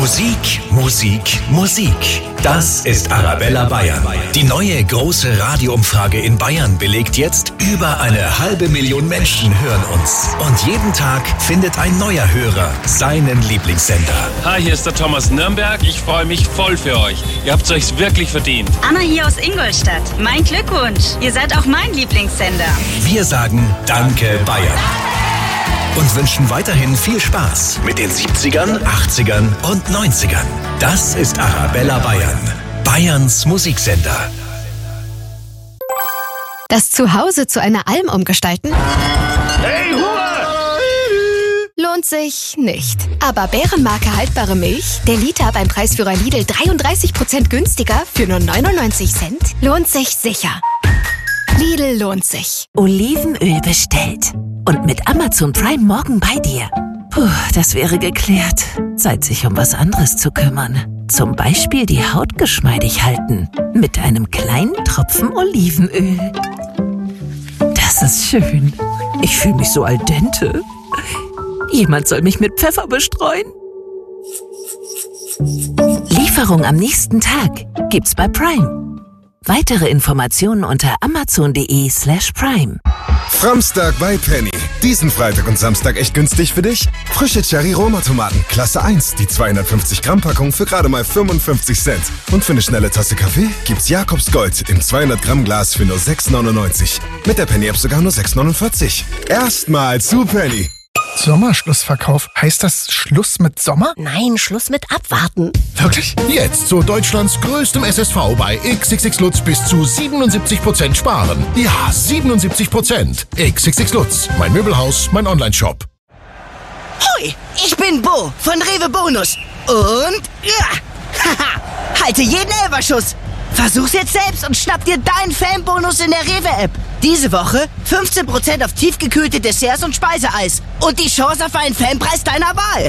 Musik, Musik, Musik. Das ist Arabella Bayern. Die neue große Radioumfrage in Bayern belegt jetzt, über 500.000 Menschen hören uns. Und jeden Tag findet ein neuer Hörer seinen Lieblingssender. Hi, hier ist der Thomas Nürnberg. Ich freue mich voll für euch. Ihr habt es euch wirklich verdient. Anna hier aus Ingolstadt. Mein Glückwunsch. Ihr seid auch mein Lieblingssender. Wir sagen Danke Bayern. Und wünschen weiterhin viel Spaß mit den 70ern, 80ern und 90ern. Das ist Arabella Bayern, Bayerns Musiksender. Das Zuhause zu einer Alm umgestalten? Hey, Ruhe! Lohnt sich nicht. Aber Bärenmarke haltbare Milch, der Liter beim Preisführer Lidl 33% günstiger für nur 99 Cent, lohnt sich sicher. Lidl lohnt sich. Olivenöl bestellt. Und mit Amazon Prime morgen bei dir. Puh, das wäre geklärt. Zeit, sich um was anderes zu kümmern. Zum Beispiel die Haut geschmeidig halten. Mit einem kleinen Tropfen Olivenöl. Das ist schön. Ich fühle mich so al dente. Jemand soll mich mit Pfeffer bestreuen. Lieferung am nächsten Tag gibt's bei Prime. Weitere Informationen unter amazon.de/prime. Framstag bei Penny. Diesen Freitag und Samstag echt günstig für dich? Frische Cherry-Roma-Tomaten, Klasse 1, die 250 Gramm Packung für gerade mal 55 Cent. Und für eine schnelle Tasse Kaffee gibt's Jakobs Gold im 200 Gramm Glas für nur 6,99. Mit der Penny-App sogar nur 6,49. Erstmal zu Penny. Sommerschlussverkauf. Heißt das Schluss mit Sommer? Nein, Schluss mit Abwarten. Wirklich? Jetzt zu Deutschlands größtem SSV bei XXX Lutz bis zu 77% sparen. Ja, 77%. XXX Lutz, mein Möbelhaus, mein Onlineshop. Hoi, ich bin Bo von Rewe Bonus. Und haha, halte jeden Elferschuss. Versuch's jetzt selbst und schnapp dir deinen Fanbonus in der Rewe-App. Diese Woche 15% auf tiefgekühlte Desserts und Speiseeis. Und die Chance auf einen Fanpreis deiner Wahl.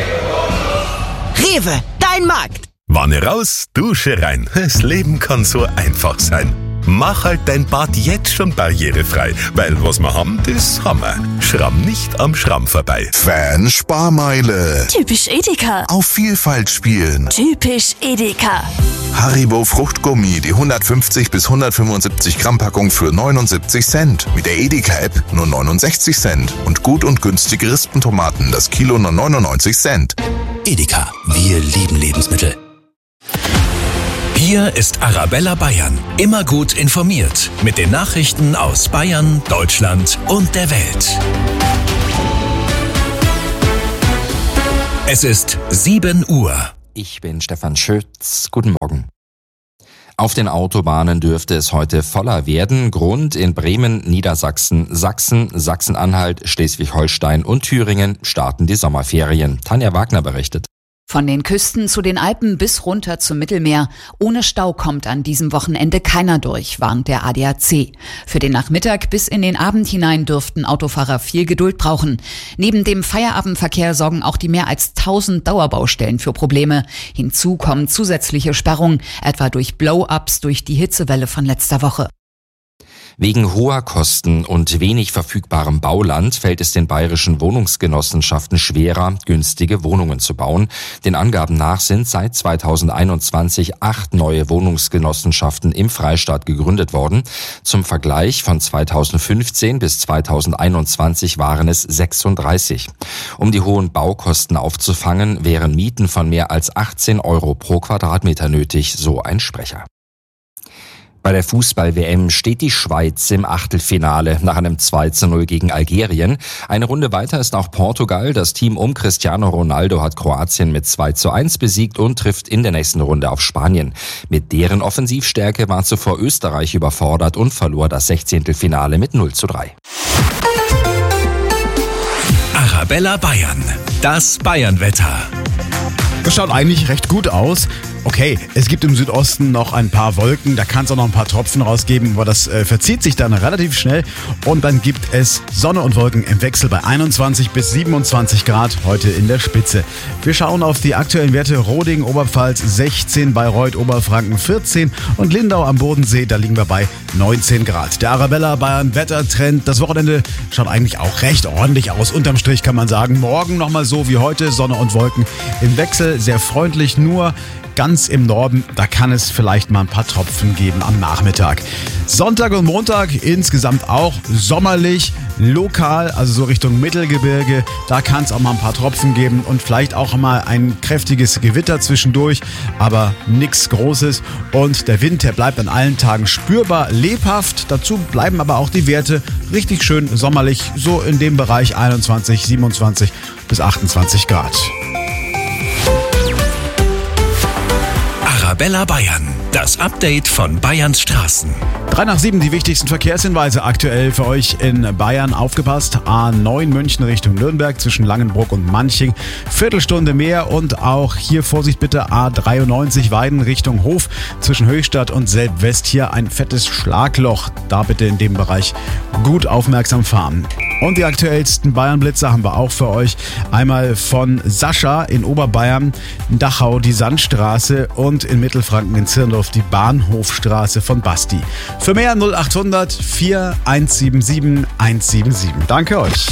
Rewe, dein Markt. Wanne raus, Dusche rein. Das Leben kann so einfach sein. Mach halt dein Bad jetzt schon barrierefrei, weil was wir haben, das haben wir. Schramm nicht am Schramm vorbei. Fan-Sparmeile. Typisch Edeka. Auf Vielfalt spielen. Typisch Edeka. Haribo Fruchtgummi, die 150 bis 175 Gramm Packung für 79 Cent. Mit der Edeka-App nur 69 Cent. Und gut und günstige Rispentomaten, das Kilo nur 99 Cent. Edeka, wir lieben Lebensmittel. Hier ist Arabella Bayern. Immer gut informiert mit den Nachrichten aus Bayern, Deutschland und der Welt. Es ist 7 Uhr. Ich bin Stefan Schütz. Guten Morgen. Auf den Autobahnen dürfte es heute voller werden. Grund: in Bremen, Niedersachsen, Sachsen, Sachsen-Anhalt, Schleswig-Holstein und Thüringen starten die Sommerferien. Tanja Wagner berichtet. Von den Küsten zu den Alpen bis runter zum Mittelmeer. Ohne Stau kommt an diesem Wochenende keiner durch, warnt der ADAC. Für den Nachmittag bis in den Abend hinein dürften Autofahrer viel Geduld brauchen. Neben dem Feierabendverkehr sorgen auch die mehr als 1000 Dauerbaustellen für Probleme. Hinzu kommen zusätzliche Sperrungen, etwa durch Blow-ups durch die Hitzewelle von letzter Woche. Wegen hoher Kosten und wenig verfügbarem Bauland fällt es den bayerischen Wohnungsgenossenschaften schwerer, günstige Wohnungen zu bauen. Den Angaben nach sind seit 2021 8 neue Wohnungsgenossenschaften im Freistaat gegründet worden. Zum Vergleich: von 2015 bis 2021 waren es 36. Um die hohen Baukosten aufzufangen, wären Mieten von mehr als 18 € pro Quadratmeter nötig, so ein Sprecher. Bei der Fußball-WM steht die Schweiz im Achtelfinale nach einem 2:0 gegen Algerien. Eine Runde weiter ist auch Portugal. Das Team um Cristiano Ronaldo hat Kroatien mit 2:1 besiegt und trifft in der nächsten Runde auf Spanien. Mit deren Offensivstärke war zuvor Österreich überfordert und verlor das 16. Finale mit 0:3. Arabella Bayern, das Bayernwetter. Das schaut eigentlich recht gut aus. Okay, es gibt im Südosten noch ein paar Wolken, da kann es auch noch ein paar Tropfen rausgeben, aber das verzieht sich dann relativ schnell und dann gibt es Sonne und Wolken im Wechsel bei 21 bis 27 Grad heute in der Spitze. Wir schauen auf die aktuellen Werte: Roding, Oberpfalz 16, Bayreuth, Oberfranken 14 und Lindau am Bodensee, da liegen wir bei 19 Grad. Der Arabella Bayern Wettertrend, das Wochenende schaut eigentlich auch recht ordentlich aus. Unterm Strich kann man sagen, morgen nochmal so wie heute, Sonne und Wolken im Wechsel, sehr freundlich, nur ganz im Norden, da kann es vielleicht mal ein paar Tropfen geben am Nachmittag. Sonntag und Montag insgesamt auch sommerlich, lokal, also so Richtung Mittelgebirge, da kann es auch mal ein paar Tropfen geben und vielleicht auch mal ein kräftiges Gewitter zwischendurch, aber nichts Großes. Und der Wind, der bleibt an allen Tagen spürbar lebhaft. Dazu bleiben aber auch die Werte richtig schön sommerlich, so in dem Bereich 21, 27 bis 28 Grad. Arabella Bayern, das Update von Bayerns Straßen. 7:03, die wichtigsten Verkehrshinweise aktuell für euch in Bayern. Aufgepasst, A9 München Richtung Nürnberg zwischen Langenbruck und Manching. Viertelstunde mehr und auch hier Vorsicht bitte, A93 Weiden Richtung Hof zwischen Höchstadt und Selb-West. Hier ein fettes Schlagloch, da bitte in dem Bereich gut aufmerksam fahren. Und die aktuellsten Bayern-Blitzer haben wir auch für euch. Einmal von Sascha in Oberbayern, in Dachau die Sandstraße und in Mittelfranken in Zirndorf die Bahnhofstraße von Basti. Für mehr 0800 4177 177. Danke euch.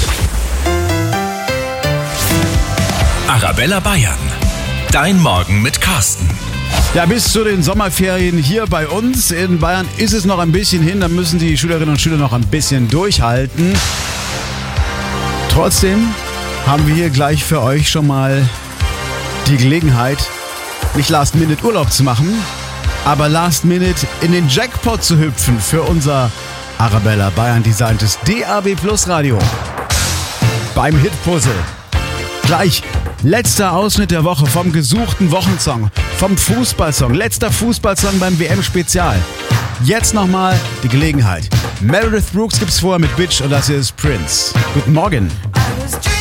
Arabella Bayern, dein Morgen mit Carsten. Ja, bis zu den Sommerferien hier bei uns in Bayern ist es noch ein bisschen hin. Da müssen die Schülerinnen und Schüler noch ein bisschen durchhalten. Trotzdem haben wir hier gleich für euch schon mal die Gelegenheit, nicht Last Minute Urlaub zu machen, aber Last Minute in den Jackpot zu hüpfen für unser Arabella Bayern designtes DAB Plus Radio. Beim Hitpuzzle. Gleich letzter Ausschnitt der Woche vom gesuchten Wochensong, vom Fußballsong, letzter Fußballsong beim WM-Spezial. Jetzt nochmal die Gelegenheit. Meredith Brooks gibt's vorher mit Bitch und das hier ist Prince. Guten Morgen.